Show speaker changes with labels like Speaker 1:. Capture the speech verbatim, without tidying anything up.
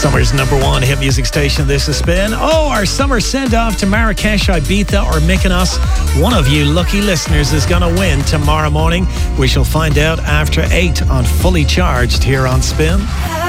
Speaker 1: Summer's number one hit music station. This is Spin. Oh, our summer send-off to Marrakesh, Ibiza or Mykonos. One of you lucky listeners is going to win tomorrow morning. We shall find out after eight on Fully Charged here on Spin.